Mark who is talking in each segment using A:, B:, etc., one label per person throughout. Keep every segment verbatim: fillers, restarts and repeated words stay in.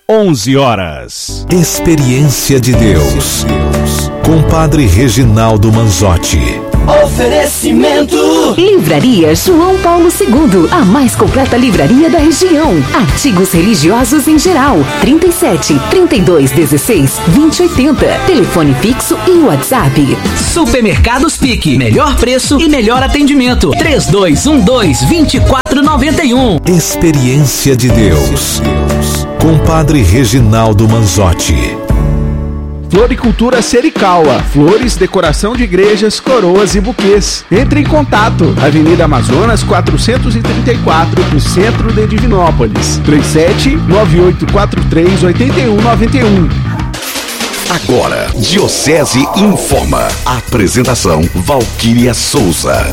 A: onze horas.
B: Experiência de Deus, com Padre Reginaldo Manzotti.
C: Oferecimento
D: Livraria João Paulo segundo, a mais completa livraria da região. Artigos religiosos em geral. trinta e sete, trinta e dois, dezesseis, vinte, oitenta. Telefone fixo e WhatsApp.
E: Supermercados Pique, melhor preço e melhor atendimento. três dois um dois, vinte e quatro noventa e um.
B: Experiência de Deus, com Padre Reginaldo Manzotti.
F: Floricultura Sericaua, flores, decoração de igrejas, coroas e buquês. Entre em contato, Avenida Amazonas quatrocentos e trinta e quatro, no centro de Divinópolis. trinta e sete, nove oito quatro três, oito um nove um.
G: Agora, Diocese informa. Apresentação Valquíria Souza.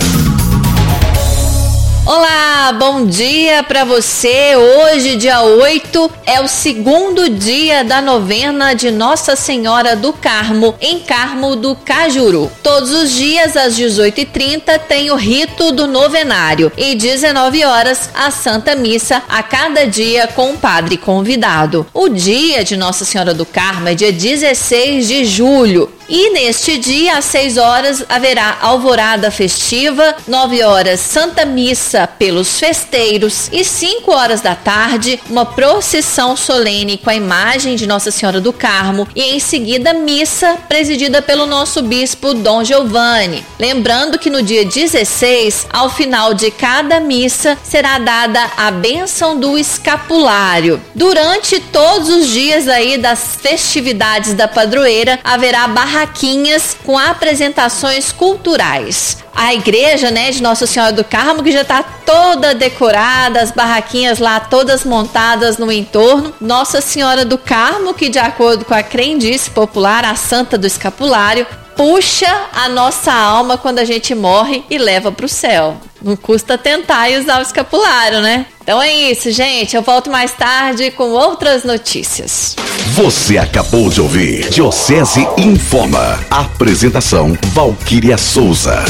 H: Olá, bom dia para você. Hoje, dia oito, é o segundo dia da novena de Nossa Senhora do Carmo, em Carmo do Cajuru. Todos os dias, às dezoito e trinta, tem o rito do novenário e dezenove horas, a Santa Missa, a cada dia com um padre convidado. O dia de Nossa Senhora do Carmo é dia dezesseis de julho. E neste dia, às seis horas, haverá alvorada festiva, nove horas, Santa Missa pelos festeiros e cinco horas da tarde, uma procissão solene com a imagem de Nossa Senhora do Carmo e em seguida missa presidida pelo nosso bispo Dom Giovanni. Lembrando que no dia dezesseis, ao final de cada missa, será dada a bênção do escapulário. Durante todos os dias aí das festividades da padroeira, haverá barraquinhas com apresentações culturais. A igreja, né, de Nossa Senhora do Carmo, que já está toda decorada, as barraquinhas lá todas montadas no entorno. Nossa Senhora do Carmo, que de acordo com a crendice popular, a Santa do Escapulário, puxa a nossa alma quando a gente morre e leva para o céu. Não custa tentar e usar o escapulário, né? Então é isso, gente. Eu volto mais tarde com outras notícias.
G: Você acabou de ouvir Diocese Informa. Apresentação Valquíria Souza.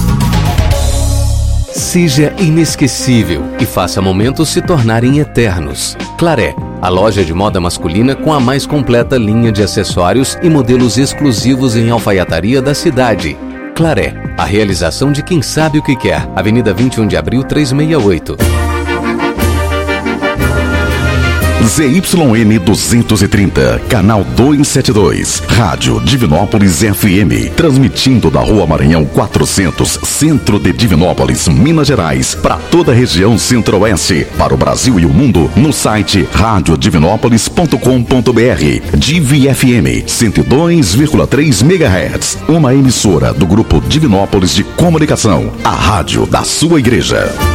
I: Seja inesquecível e faça momentos se tornarem eternos. Claré, a loja de moda masculina com a mais completa linha de acessórios e modelos exclusivos em alfaiataria da cidade. Claré, a realização de quem sabe o que quer. Avenida vinte e um de abril, trezentos e sessenta e oito.
G: Z Y N duzentos e trinta, canal duzentos e setenta e dois, Rádio Divinópolis F M, transmitindo da Rua Maranhão quatrocentos, centro de Divinópolis, Minas Gerais, para toda a região centro-oeste, para o Brasil e o mundo, no site rádio divinópolis ponto com ponto b r. Divi F M, cento e dois vírgula três megahertz, uma emissora do Grupo Divinópolis de Comunicação, a rádio da sua igreja.